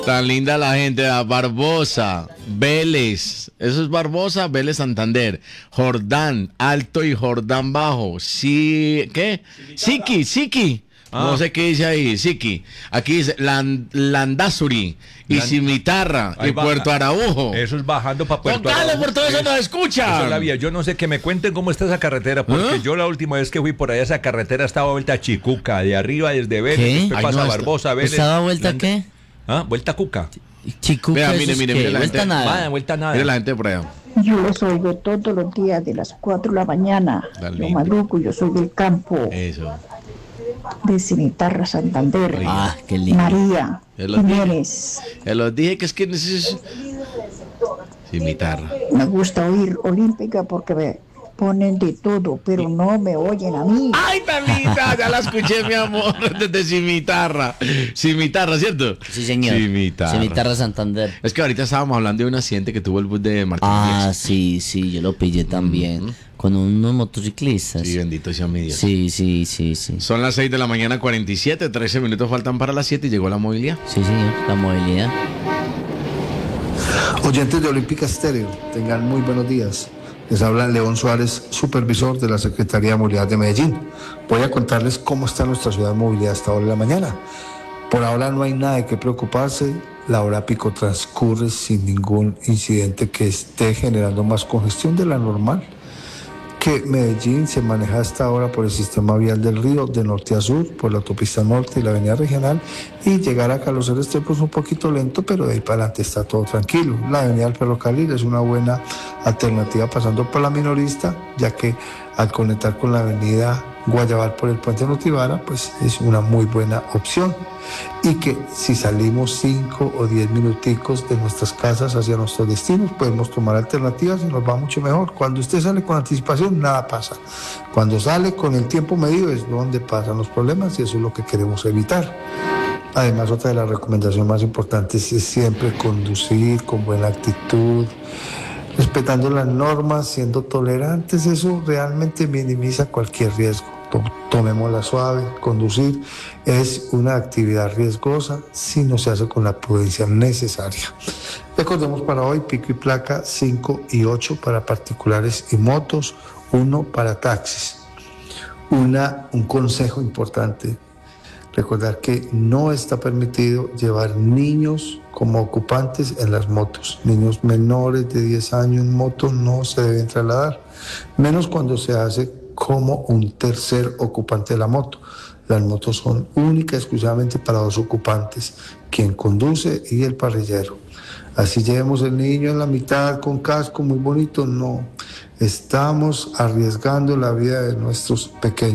Tan linda la gente, Barbosa, Vélez, eso es Barbosa, Vélez Santander, Jordán Alto y Jordán Bajo, sí, ¿qué? Siki. No sé qué dice ahí, Siki. Aquí dice Landazuri y Cimitarra y Puerto Araujo. Eso es bajando para Puerto Araujo. Por todo eso nos escucha. Eso es la vía. Yo no sé, que me cuenten cómo está esa carretera, porque yo la última vez que fui por allá, esa carretera estaba vuelta a Chicuca, de arriba desde Vélez, después pasa Barbosa, Vélez. ¿Estaba vuelta qué? Vuelta a Cuca. Chicuca. Vea, mire la vuelta gente. Nada. Vuelta nada. Mire la gente por allá. Yo los oigo todos los días de las 4 de la mañana. Yo madrugo, yo soy del campo. Eso. De Cimitarra, Santander. Ah, qué lindo. María Jiménez. Los dije que es que necesito Cimitarra. Me gusta oír Olímpica porque me ponen de todo, pero no me oyen a mí. ¡Ay, tan linda! Ya la escuché, mi amor, desde Cimitarra. Cimitarra, ¿cierto? Sí, señor. Cimitarra, Santander. Es que ahorita estábamos hablando de un accidente que tuvo el bus de Martín Díaz. Sí, yo lo pillé también. Con unos motociclistas. Sí, bendito sea mi Dios. Sí. Son las 6 de la mañana, 47, 13 minutos faltan para las 7 y llegó la movilidad. Sí, señor, la movilidad. Oyentes de Olímpica Estéreo, tengan muy buenos días. Les habla León Suárez, supervisor de la Secretaría de Movilidad de Medellín. Voy a contarles cómo está nuestra ciudad de movilidad hasta ahora de la mañana. Por ahora no hay nada de qué preocuparse. La hora pico transcurre sin ningún incidente que esté generando más congestión de la normal. Que Medellín se maneja hasta ahora por el sistema vial del Río, de norte a sur, por la autopista norte y la avenida regional, y llegar a Carlos Restrepo es un poquito lento, pero de ahí para adelante está todo tranquilo. La avenida del Ferrocarril es una buena alternativa pasando por la Minorista, ya que al conectar con la avenida Guayabal por el puente Notivara, pues es una muy buena opción. Y que si salimos 5 o 10 minuticos de nuestras casas hacia nuestros destinos, podemos tomar alternativas y nos va mucho mejor. Cuando usted sale con anticipación, nada pasa. Cuando sale con el tiempo medido es donde pasan los problemas y eso es lo que queremos evitar. Además, otra de las recomendaciones más importantes es siempre conducir con buena actitud, respetando las normas, siendo tolerantes. Eso realmente minimiza cualquier riesgo. Tomémosla suave. Conducir es una actividad riesgosa si no se hace con la prudencia necesaria. Recordemos para hoy pico y placa 5 y 8 para particulares y motos, 1 para taxis. Un consejo importante: recordar que no está permitido llevar niños como ocupantes en las motos. Niños menores de 10 años en moto no se deben trasladar, menos cuando se hace como un tercer ocupante de la moto. Las motos son únicas exclusivamente para 2 ocupantes, quien conduce y el parrillero. Así llevemos el niño en la mitad con casco muy bonito, no. Estamos arriesgando la vida de nuestros pequeños.